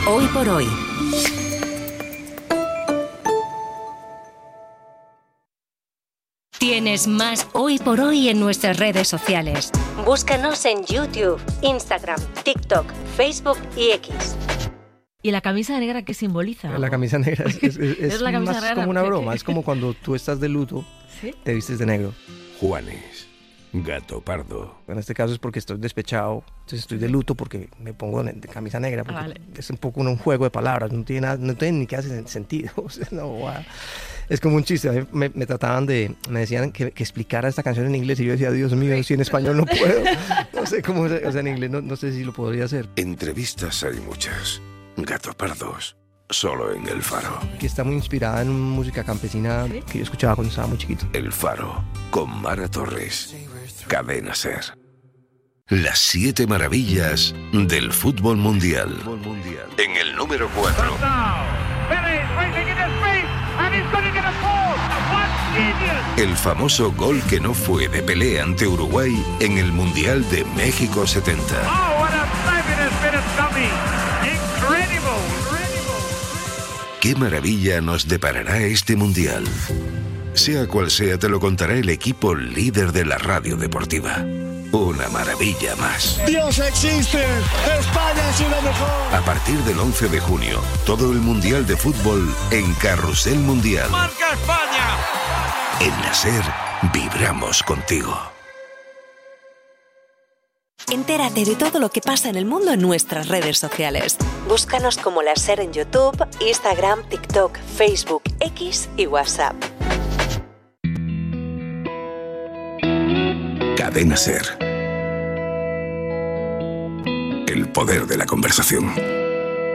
Hoy por hoy. Tienes más Hoy por Hoy en nuestras redes sociales. Búscanos en YouTube, Instagram, TikTok, Facebook y X. ¿Y la camisa negra qué simboliza? La camisa negra es la camisa más negra, como una broma. Es como cuando tú estás de luto, ¿sí? Te vistes de negro. Juanes, gato pardo. En este caso es porque estoy despechado, entonces estoy de luto porque me pongo de camisa negra. Porque vale. Es un poco un juego de palabras, no tiene ni que hace sentido. O sea, es como un chiste. A mí me trataban me decían que explicara esta canción en inglés y yo decía, Dios mío, si en español no puedo. No sé cómo, o sea, en inglés no sé si lo podría hacer. Entrevistas hay muchas. Gato pardos, solo en El Faro. Que está muy inspirada en música campesina que yo escuchaba cuando estaba muy chiquito. El Faro, con Mara Torres. Cadena SER. Las 7 maravillas del fútbol mundial. En el número 4. El famoso gol que no fue de Pelé ante Uruguay en el Mundial de México 70. ¿Qué maravilla nos deparará este Mundial? Sea cual sea, te lo contará el equipo líder de la radio deportiva. Una maravilla más. ¡Dios existe! ¡España es lo mejor! A partir del 11 de junio, todo el Mundial de Fútbol en Carrusel Mundial. ¡Marca España! En la SER, vibramos contigo. Entérate de todo lo que pasa en el mundo en nuestras redes sociales. Búscanos como La SER en YouTube, Instagram, TikTok, Facebook, X y WhatsApp. Cadena SER. El poder de la conversación.